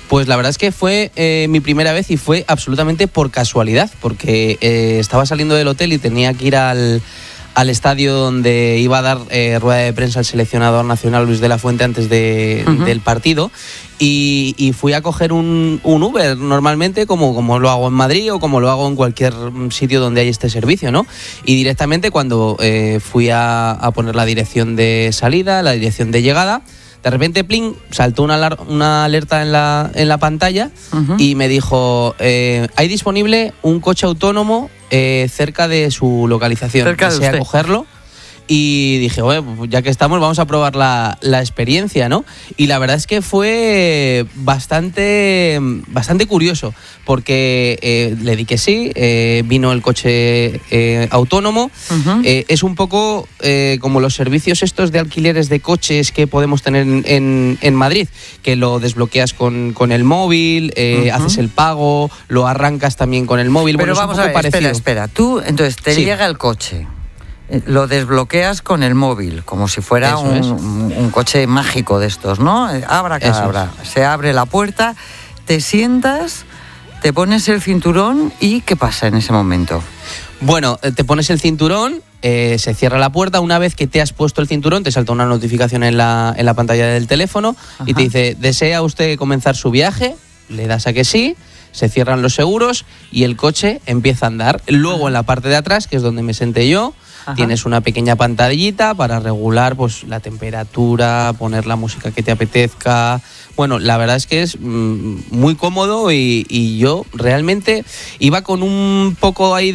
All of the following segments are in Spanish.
Pues la verdad es que fue mi primera vez y fue absolutamente por casualidad, porque estaba saliendo del hotel y tenía que ir al estadio donde iba a dar rueda de prensa el seleccionador nacional Luis de la Fuente antes del partido, y fui a coger un Uber normalmente, como lo hago en Madrid o como lo hago en cualquier sitio donde hay este servicio, ¿no? Y directamente cuando fui a poner la dirección de salida, la dirección de llegada, de repente, pling, saltó una alerta en la pantalla y me dijo, hay disponible un coche autónomo cerca de su localización. Desea cogerlo. Y dije, pues ya que estamos, vamos a probar la experiencia, ¿no? Y la verdad es que fue bastante curioso, porque le di que sí, vino el coche autónomo. Es un poco como los servicios estos de alquileres de coches que podemos tener en Madrid, que lo desbloqueas con el móvil, haces el pago, lo arrancas también con el móvil. Pero bueno, vamos a ver, espera. Tú, entonces, te llega el coche. Lo desbloqueas con el móvil, como si fuera un coche mágico de estos, ¿no? Abracadabra. Se abre la puerta, te sientas, te pones el cinturón y ¿qué pasa en ese momento? Bueno, te pones el cinturón, se cierra la puerta. Una vez que te has puesto el cinturón, te salta una notificación en la pantalla del teléfono. Y te dice, ¿desea usted comenzar su viaje? Le das a que sí. Se cierran los seguros y el coche empieza a andar. Luego en la parte de atrás, que es donde me senté yo, tienes una pequeña pantallita para regular pues la temperatura, poner la música que te apetezca. Bueno, la verdad es que es muy cómodo y yo realmente iba con un poco ahí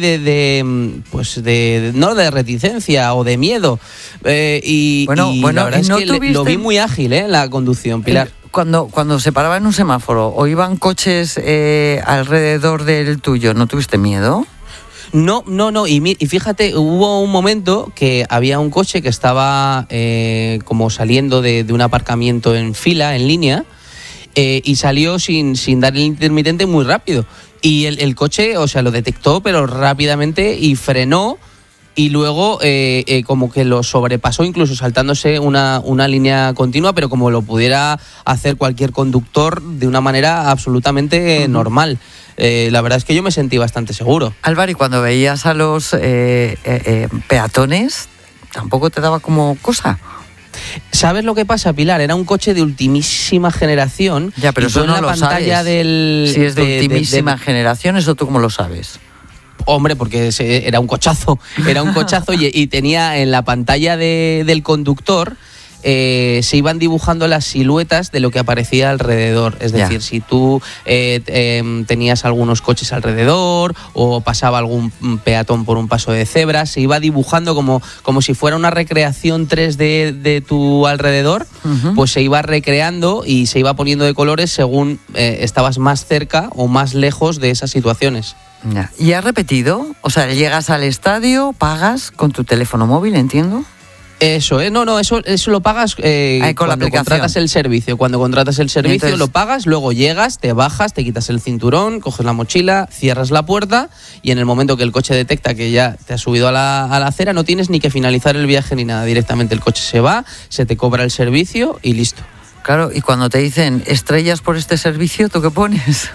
no de reticencia o de miedo. Y la verdad es que lo vi muy ágil, la conducción, Pilar. Cuando se paraba en un semáforo o iban coches alrededor del tuyo, ¿no tuviste miedo? No. Y fíjate, hubo un momento que había un coche que estaba como saliendo de un aparcamiento en fila, en línea, y salió sin dar el intermitente muy rápido. Y el coche, o sea, lo detectó, pero rápidamente y frenó. Y luego como que lo sobrepasó, incluso saltándose una línea continua, pero como lo pudiera hacer cualquier conductor de una manera absolutamente normal. La verdad es que yo me sentí bastante seguro. Álvaro, ¿y cuando veías a los peatones, tampoco te daba como cosa? ¿Sabes lo que pasa, Pilar? Era un coche de ultimísima generación. Ya, pero eso no lo sabes. Si es de ultimísima generación, ¿eso tú cómo lo sabes? Hombre, porque era un cochazo y tenía en la pantalla del conductor, se iban dibujando las siluetas de lo que aparecía alrededor. Es decir, si tú tenías algunos coches alrededor o pasaba algún peatón por un paso de cebra, se iba dibujando como si fuera una recreación 3D de tu alrededor, pues se iba recreando y se iba poniendo de colores según estabas más cerca o más lejos de esas situaciones. Ya. ¿Y has repetido? O sea, llegas al estadio, pagas con tu teléfono móvil, entiendo. Eso, eso lo pagas cuando contratas el servicio. Cuando contratas el servicio, entonces, lo pagas, luego llegas, te bajas, te quitas el cinturón, coges la mochila, cierras la puerta y en el momento que el coche detecta que ya te has subido a la acera, no tienes ni que finalizar el viaje ni nada. Directamente el coche se va, se te cobra el servicio y listo. Claro, y cuando te dicen estrellas por este servicio, ¿tú qué pones?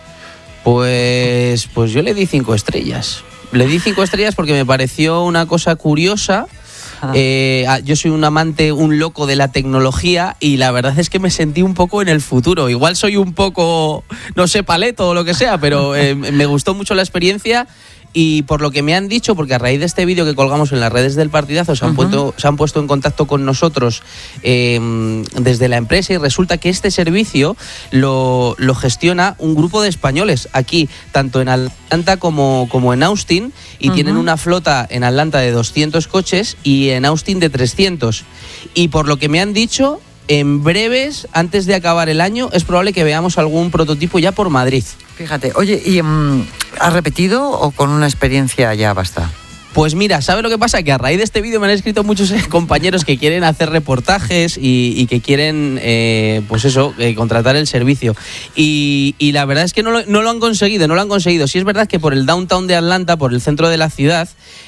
Pues yo le di 5 estrellas. Le di 5 estrellas porque me pareció una cosa curiosa. Yo soy un amante, un loco de la tecnología y la verdad es que me sentí un poco en el futuro. Igual soy un poco, no sé, paleto o lo que sea, pero me gustó mucho la experiencia. Y por lo que me han dicho, porque a raíz de este vídeo que colgamos en las redes del Partidazo se han puesto en contacto con nosotros desde la empresa y resulta que este servicio lo gestiona un grupo de españoles aquí, tanto en Atlanta como en Austin, y tienen una flota en Atlanta de 200 coches y en Austin de 300. Y por lo que me han dicho, en breves, antes de acabar el año, es probable que veamos algún prototipo ya por Madrid. Fíjate, oye, ¿y has repetido o con una experiencia ya basta? Pues mira, ¿sabes lo que pasa? Que a raíz de este vídeo me han escrito muchos compañeros que quieren hacer reportajes y que quieren, contratar el servicio. Y la verdad es que no lo han conseguido, Sí es verdad que por el downtown de Atlanta, por el centro de la ciudad,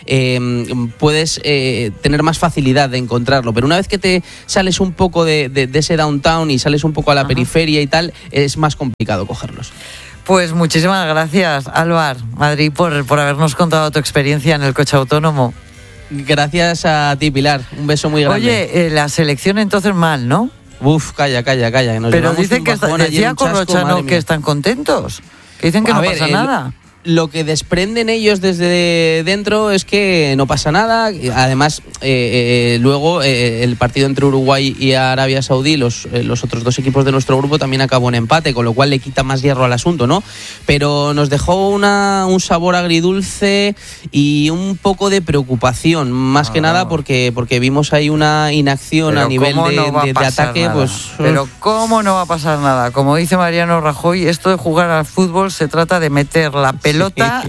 puedes tener más facilidad de encontrarlo. Pero una vez que te sales un poco de ese downtown y sales un poco a la periferia y tal, es más complicado cogerlos. Pues muchísimas gracias, Álvaro Madrid, por habernos contado tu experiencia en el coche autónomo. Gracias a ti, Pilar. Un beso muy grande. Oye, la selección entonces mal, ¿no? Uf, calla. Pero dicen que decía Corrochano que están contentos, que dicen que no pasa nada. Lo que desprenden ellos desde dentro es que no pasa nada. Además, luego el partido entre Uruguay y Arabia Saudí, los otros dos equipos de nuestro grupo, también acabó en empate, con lo cual le quita más hierro al asunto, ¿no? Pero nos dejó un sabor agridulce y un poco de preocupación, más que nada porque vimos ahí una inacción. Pero a nivel de ataque. Pues, pero ¿cómo no va a pasar nada? Como dice Mariano Rajoy, esto de jugar al fútbol se trata de meter la pelota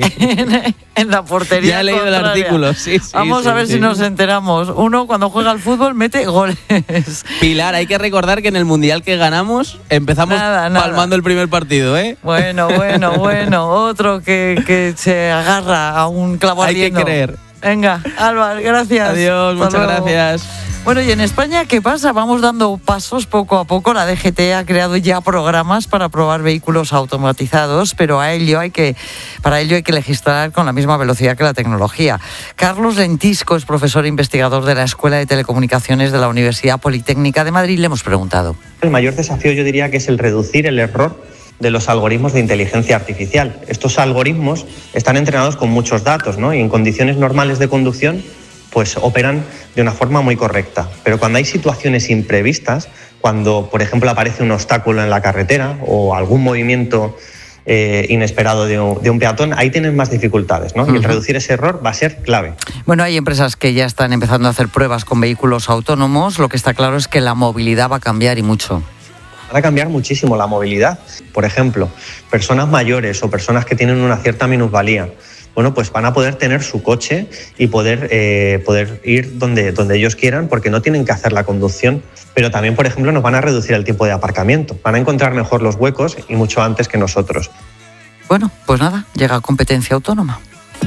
en la portería. Ya he leído contraria. el artículo, sí. Vamos a ver si nos enteramos. Uno, cuando juega al fútbol, mete goles. Pilar, hay que recordar que en el Mundial que ganamos empezamos palmando el primer partido, ¿eh? Bueno. Otro que se agarra a un clavo ardiendo. Hay que creer. Venga, Álvaro, gracias. Adiós, muchas gracias. Bueno, y en España, ¿qué pasa? Vamos dando pasos poco a poco. La DGT ha creado ya programas para probar vehículos automatizados, pero para ello hay que legislar con la misma velocidad que la tecnología. Carlos Lentisco es profesor e investigador de la Escuela de Telecomunicaciones de la Universidad Politécnica de Madrid. Le hemos preguntado. El mayor desafío, yo diría, que es el reducir el error de los algoritmos de inteligencia artificial. Estos algoritmos están entrenados con muchos datos, ¿no? Y en condiciones normales de conducción pues operan de una forma muy correcta. Pero cuando hay situaciones imprevistas, cuando, por ejemplo, aparece un obstáculo en la carretera o algún movimiento inesperado de un peatón, ahí tienen más dificultades, ¿no? Y el reducir ese error va a ser clave. Bueno, hay empresas que ya están empezando a hacer pruebas con vehículos autónomos. Lo que está claro es que la movilidad va a cambiar y mucho. Va a cambiar muchísimo la movilidad. Por ejemplo, personas mayores o personas que tienen una cierta minusvalía, bueno, pues van a poder tener su coche y poder ir donde ellos quieran, porque no tienen que hacer la conducción. Pero también, por ejemplo, nos van a reducir el tiempo de aparcamiento. Van a encontrar mejor los huecos y mucho antes que nosotros. Bueno, pues nada, llega competencia autónoma.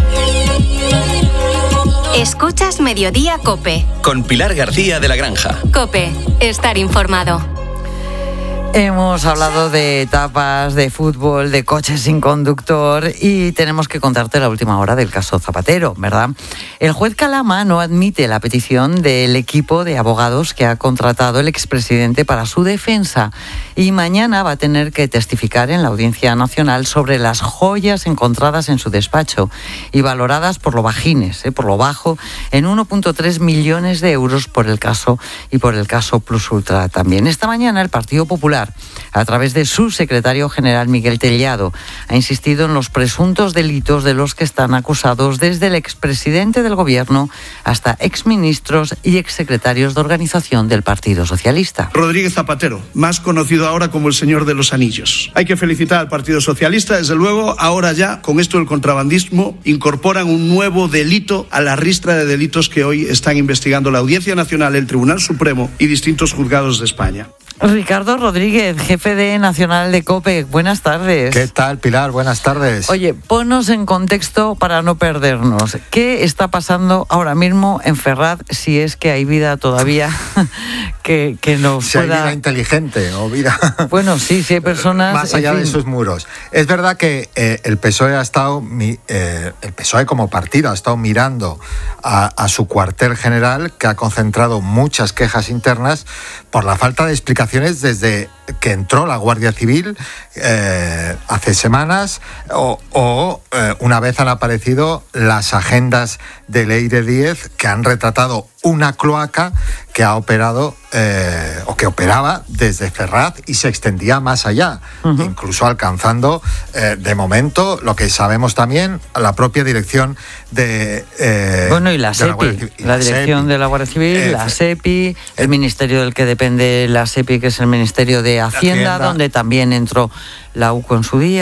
Escuchas Mediodía COPE. Con Pilar García de la Granja. COPE, estar informado. Hemos hablado de etapas, de fútbol, de coches sin conductor y tenemos que contarte la última hora del caso Zapatero, ¿verdad? El juez Calama no admite la petición del equipo de abogados que ha contratado el expresidente para su defensa y mañana va a tener que testificar en la Audiencia Nacional sobre las joyas encontradas en su despacho y valoradas por lo bajo, en 1,3 millones de euros por el caso y por el caso Plus Ultra también. Esta mañana el Partido Popular, a través de su secretario general Miguel Tellado, ha insistido en los presuntos delitos de los que están acusados desde el expresidente del Gobierno hasta exministros y exsecretarios de organización del Partido Socialista. Rodríguez Zapatero, más conocido ahora como el Señor de los Anillos. Hay que felicitar al Partido Socialista, desde luego. Ahora ya, con esto del contrabandismo, incorporan un nuevo delito a la ristra de delitos que hoy están investigando la Audiencia Nacional, el Tribunal Supremo y distintos juzgados de España. Ricardo Rodríguez, jefe de Nacional de COPE, buenas tardes. ¿Qué tal, Pilar? Buenas tardes. Oye, ponnos en contexto para no perdernos. ¿Qué está pasando ahora mismo en Ferraz, si es que hay vida todavía que nos si pueda... hay vida inteligente o vida... Bueno, sí hay personas... Más allá de sus muros. Es verdad que el PSOE ha estado... el PSOE como partido ha estado mirando a su cuartel general, que ha concentrado muchas quejas internas por la falta de explicaciones desde que entró la Guardia Civil hace semanas o una vez han aparecido las agendas de Leire Díez que han retratado una cloaca que ha operado o que operaba desde Ferraz y se extendía más allá, incluso alcanzando de momento lo que sabemos también la propia dirección de bueno, y la SEPI, la dirección de la Guardia Civil, la SEPI, el ministerio del que depende la SEPI, que es el Ministerio de Hacienda, donde también entró la UCO en su día.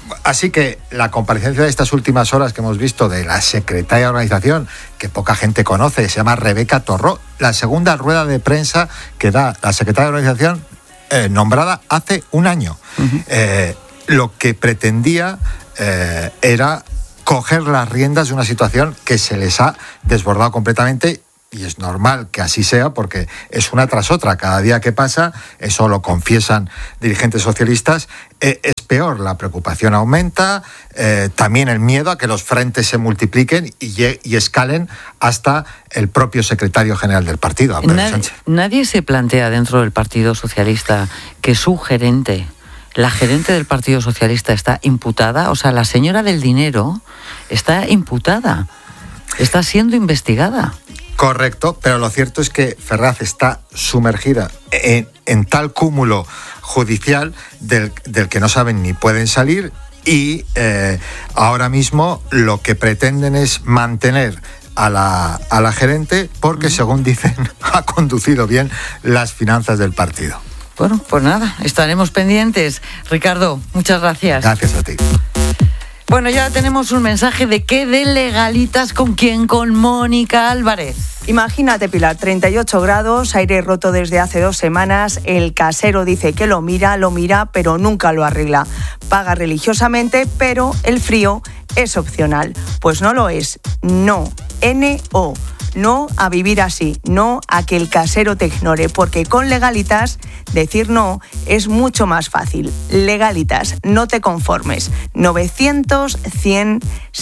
Así que la comparecencia de estas últimas horas que hemos visto de la secretaria de organización, que poca gente conoce, se llama Rebeca Torró, la segunda rueda de prensa que da la secretaria de organización nombrada hace un año. Lo que pretendía era coger las riendas de una situación que se les ha desbordado completamente. Y es normal que así sea porque es una tras otra. Cada día que pasa, eso lo confiesan dirigentes socialistas, es peor. La preocupación aumenta, también el miedo a que los frentes se multipliquen y escalen hasta el propio secretario general del partido, Pedro Sánchez. Nadie se plantea dentro del Partido Socialista que su gerente, la gerente del Partido Socialista, está imputada. O sea, la señora del dinero está imputada, está siendo investigada. Correcto, pero lo cierto es que Ferraz está sumergida en tal cúmulo judicial del que no saben ni pueden salir y ahora mismo lo que pretenden es mantener a la gerente porque, según dicen, ha conducido bien las finanzas del partido. Bueno, pues nada, estaremos pendientes. Ricardo, muchas gracias. Gracias a ti. Bueno, ya tenemos un mensaje de qué de legalitas, ¿con quién? Con Mónica Álvarez. Imagínate, Pilar, 38 grados, aire roto desde hace 2 semanas, el casero dice que lo mira, pero nunca lo arregla. Paga religiosamente, pero el frío es opcional. Pues no lo es, no, N-O. No a vivir así, no a que el casero te ignore, porque con Legalitas decir no es mucho más fácil. Legalitas, no te conformes. 900 100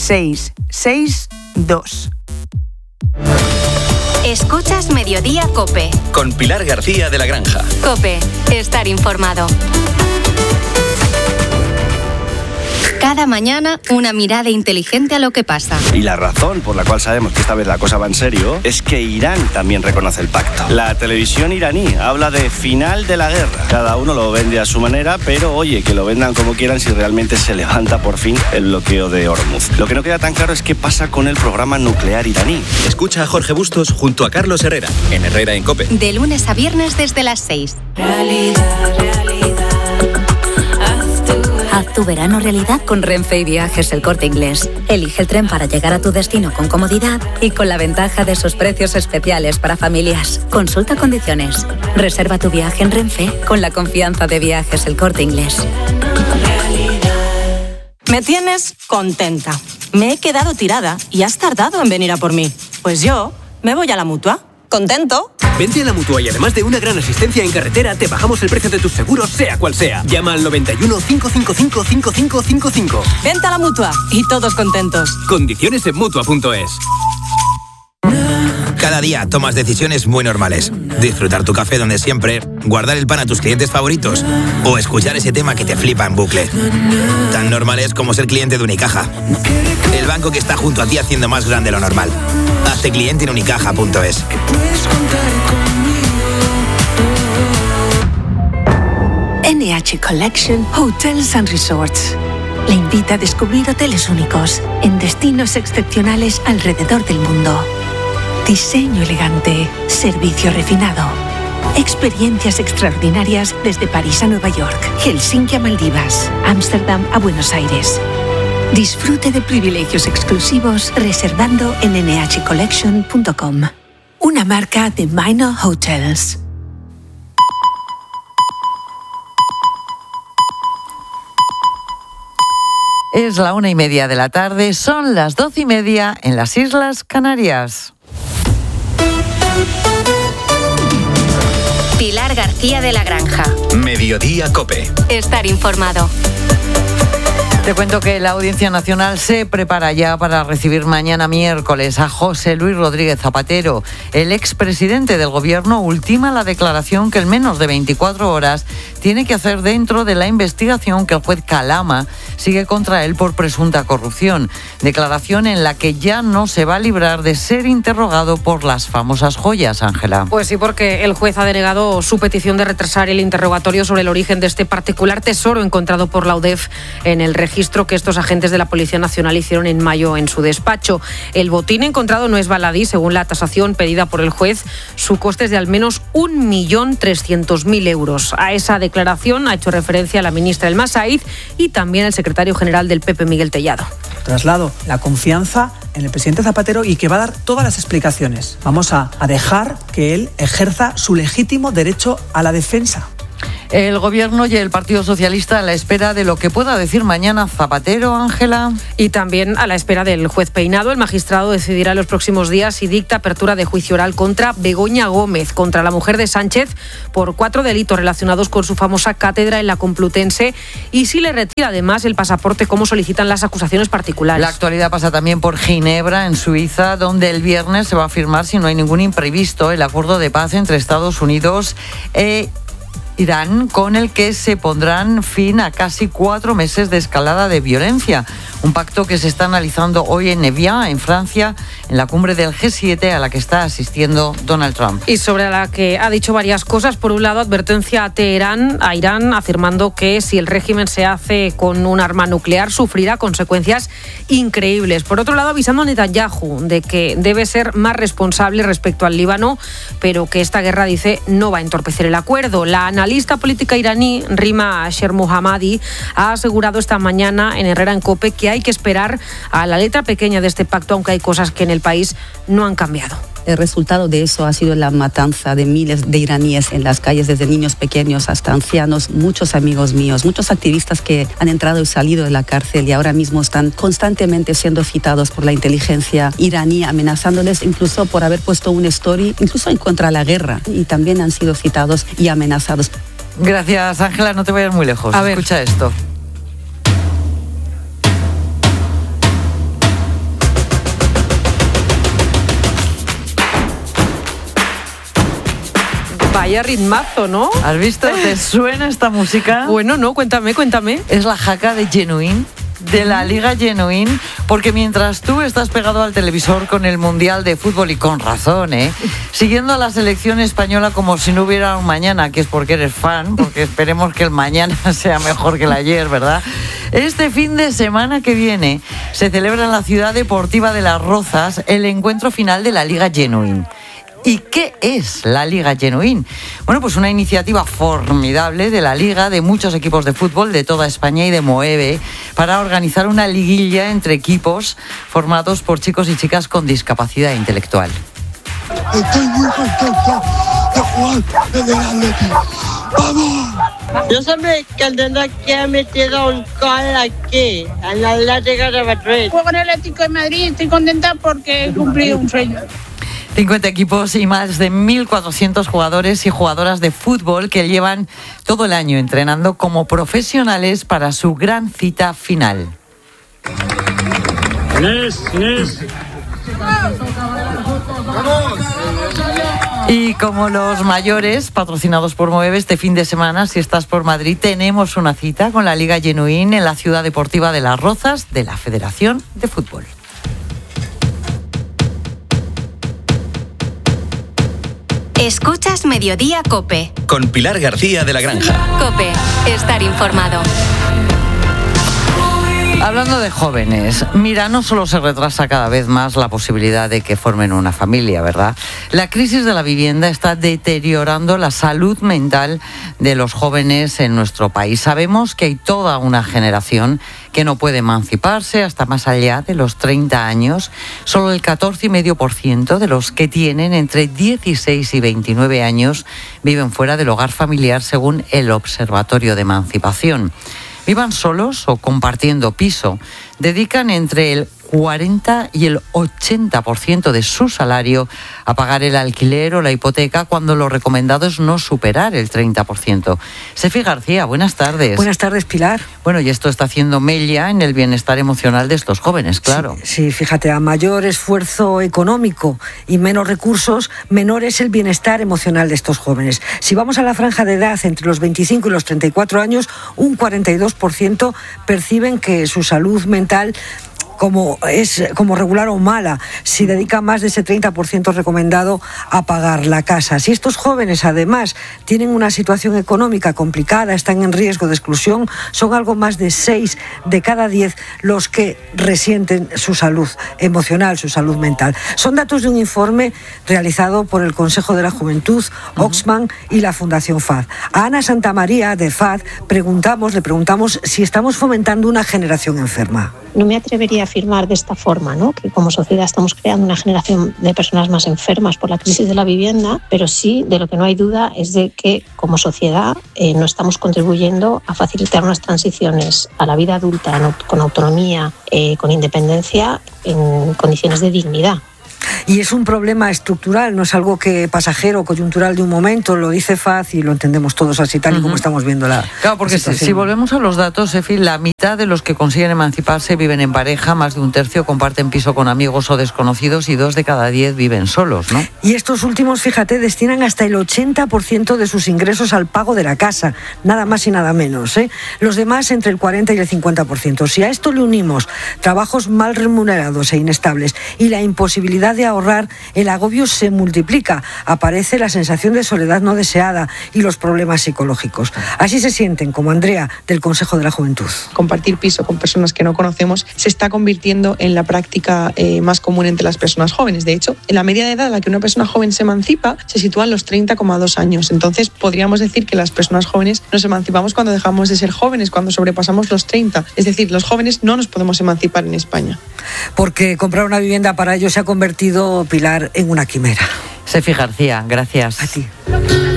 662. Escuchas Mediodía COPE. Con Pilar García de la Granja. COPE, estar informado. Cada mañana, una mirada inteligente a lo que pasa. Y la razón por la cual sabemos que esta vez la cosa va en serio es que Irán también reconoce el pacto. La televisión iraní habla de final de la guerra. Cada uno lo vende a su manera, pero oye, que lo vendan como quieran si realmente se levanta por fin el bloqueo de Hormuz. Lo que no queda tan claro es qué pasa con el programa nuclear iraní. Escucha a Jorge Bustos junto a Carlos Herrera, en Herrera en COPE. De lunes a viernes desde las 6. Haz tu verano realidad con Renfe y Viajes El Corte Inglés. Elige el tren para llegar a tu destino con comodidad y con la ventaja de sus precios especiales para familias. Consulta condiciones. Reserva tu viaje en Renfe con la confianza de Viajes El Corte Inglés. Me tienes contenta. Me he quedado tirada y has tardado en venir a por mí. Pues yo me voy a la Mutua. ¿Contento? Vente a la Mutua y además de una gran asistencia en carretera, te bajamos el precio de tus seguros, sea cual sea. Llama al 91 555 5555. Vente a la Mutua y todos contentos. Condiciones en Mutua.es. Cada día tomas decisiones muy normales. Disfrutar tu café donde siempre, guardar el pan a tus clientes favoritos o escuchar ese tema que te flipa en bucle. Tan normales como ser cliente de Unicaja. El banco que está junto a ti haciendo más grande lo normal. Hazte cliente en unicaja.es. NH Collection Hotels and Resorts le invita a descubrir hoteles únicos en destinos excepcionales alrededor del mundo. Diseño elegante, servicio refinado, experiencias extraordinarias desde París a Nueva York, Helsinki a Maldivas, Ámsterdam a Buenos Aires. Disfrute de privilegios exclusivos reservando en nhcollection.com. Una marca de Minor Hotels. Es la 1:30 de la tarde, son las 12:30 en las Islas Canarias. Pilar García de la Granja. Mediodía COPE. Estar informado. Te cuento que la Audiencia Nacional se prepara ya para recibir mañana miércoles a José Luis Rodríguez Zapatero. El expresidente del Gobierno ultima la declaración que en menos de 24 horas tiene que hacer dentro de la investigación que el juez Calama sigue contra él por presunta corrupción. Declaración en la que ya no se va a librar de ser interrogado por las famosas joyas, Ángela. Pues sí, porque el juez ha denegado su petición de retrasar el interrogatorio sobre el origen de este particular tesoro encontrado por la UDEF en el registro que estos agentes de la Policía Nacional hicieron en mayo en su despacho. El botín encontrado no es baladí, según la tasación pedida por el juez. Su coste es de al menos 1.300.000 euros. A esa declaración ha hecho referencia la ministra El Masaiz y también el secretario secretario general del PP, Miguel Tellado. Traslado la confianza en el presidente Zapatero y que va a dar todas las explicaciones. Vamos a dejar que él ejerza su legítimo derecho a la defensa. El Gobierno y el Partido Socialista a la espera de lo que pueda decir mañana Zapatero, Ángela. Y también a la espera del juez Peinado. El magistrado decidirá en los próximos días si dicta apertura de juicio oral contra Begoña Gómez, contra la mujer de Sánchez, por 4 delitos relacionados con su famosa cátedra en la Complutense, y si le retira además el pasaporte como solicitan las acusaciones particulares. La actualidad pasa también por Ginebra, en Suiza, donde el viernes se va a firmar, si no hay ningún imprevisto, el acuerdo de paz entre Estados Unidos e Irán, con el que se pondrán fin a casi 4 meses de escalada de violencia. Un pacto que se está analizando hoy en Evian, en Francia, en la cumbre del G7 a la que está asistiendo Donald Trump. Y sobre la que ha dicho varias cosas. Por un lado, advertencia a Irán, afirmando que si el régimen se hace con un arma nuclear, sufrirá consecuencias increíbles. Por otro lado, avisando a Netanyahu de que debe ser más responsable respecto al Líbano, pero que esta guerra, dice, no va a entorpecer el acuerdo. La analista política iraní, Rima Shermohammadi, ha asegurado esta mañana en Herrera en COPE que hay que esperar a la letra pequeña de este pacto, aunque hay cosas que en el país no han cambiado. El resultado de eso ha sido la matanza de miles de iraníes en las calles, desde niños pequeños hasta ancianos. Muchos amigos míos, muchos activistas que han entrado y salido de la cárcel y ahora mismo están constantemente siendo citados por la inteligencia iraní, amenazándoles incluso por haber puesto un story, incluso en contra de la guerra, y también han sido citados y amenazados. Gracias, Ángela, no te vayas muy lejos. A ver. Escucha esto. Vaya ritmazo, ¿no? ¿Has visto? ¿Te suena esta música? Bueno, no, cuéntame. Es la jaca de Genuine, de la Liga Genuine, porque mientras tú estás pegado al televisor con el Mundial de Fútbol, y con razón, siguiendo a la selección española como si no hubiera un mañana, que es porque eres fan, porque esperemos que el mañana sea mejor que el ayer, ¿verdad? Este fin de semana que viene se celebra en la Ciudad Deportiva de Las Rozas el encuentro final de la Liga Genuine. ¿Y qué es la Liga Genuine? Bueno, pues una iniciativa formidable de la Liga, de muchos equipos de fútbol de toda España y de Moeve, para organizar una liguilla entre equipos formados por chicos y chicas con discapacidad intelectual. Estoy muy contento de jugar en el Atleti. ¡Vamos! Yo siempre contento que ha metido un gol aquí, en el Atlético de Madrid. Juego en el Atlético de Madrid, estoy contenta porque he cumplido un sueño. 50 equipos y más de 1.400 jugadores y jugadoras de fútbol que llevan todo el año entrenando como profesionales para su gran cita final. Inés. Y como los mayores, patrocinados por Moeve, este fin de semana, si estás por Madrid, tenemos una cita con la Liga Genuine en la Ciudad Deportiva de Las Rozas de la Federación de Fútbol. Escuchas Mediodía COPE. Con Pilar García de la Granja. COPE, estar informado. Hablando de jóvenes, mira, no solo se retrasa cada vez más la posibilidad de que formen una familia, ¿verdad? La crisis de la vivienda está deteriorando la salud mental de los jóvenes en nuestro país. Sabemos que hay toda una generación que no puede emanciparse hasta más allá de los 30 años. Solo el 14,5% de los que tienen entre 16 y 29 años viven fuera del hogar familiar, según el Observatorio de Emancipación. Vivan solos o compartiendo piso, dedican entre el 40 y el 80% de su salario a pagar el alquiler o la hipoteca, cuando lo recomendado es no superar el 30%. Sefi García, buenas tardes. Buenas tardes, Pilar. Bueno, y esto está haciendo mella en el bienestar emocional de estos jóvenes, claro. Sí, fíjate, a mayor esfuerzo económico y menos recursos, menor es el bienestar emocional de estos jóvenes. Si vamos a la franja de edad entre los 25 y los 34 años, un 42% perciben que su salud mental como regular o mala, si dedica más de ese 30% recomendado a pagar la casa. Si estos jóvenes además tienen una situación económica complicada, están en riesgo de exclusión, son algo más de 6 de cada 10 los que resienten su salud emocional, su salud mental. Son datos de un informe realizado por el Consejo de la Juventud, Oxfam y la Fundación FAD. A Ana Santamaría de FAD le preguntamos si estamos fomentando una generación enferma. No me atrevería a afirmar de esta forma, ¿no?, que como sociedad estamos creando una generación de personas más enfermas por la crisis de la vivienda, pero sí de lo que no hay duda es de que como sociedad no estamos contribuyendo a facilitar unas transiciones a la vida adulta con autonomía, con independencia, en condiciones de dignidad. Y es un problema estructural, no es algo que pasajero, coyuntural de un momento, lo dice FAD y lo entendemos todos así, tal y como estamos viendo la Claro, porque situación. si volvemos a los datos, Efi, la mitad de los que consiguen emanciparse viven en pareja, más de un tercio comparten piso con amigos o desconocidos y 2 de cada 10 viven solos, ¿no? Y estos últimos, fíjate, destinan hasta el 80% de sus ingresos al pago de la casa, nada más y nada menos, ¿eh? Los demás entre el 40 y el 50%. Si a esto le unimos trabajos mal remunerados e inestables y la imposibilidad de ahorrar, el agobio se multiplica, aparece la sensación de soledad no deseada y los problemas psicológicos. Así se sienten, como Andrea del Consejo de la Juventud. Compartir piso con personas que no conocemos se está convirtiendo en la práctica más común entre las personas jóvenes. De hecho, en la media de edad a la que una persona joven se emancipa se sitúa en los 30,2 años. Entonces, podríamos decir que las personas jóvenes nos emancipamos cuando dejamos de ser jóvenes, cuando sobrepasamos los 30. Es decir, los jóvenes no nos podemos emancipar en España. Porque comprar una vivienda para ellos se ha convertido, Pilar, en una quimera. Sefi García, gracias. A ti.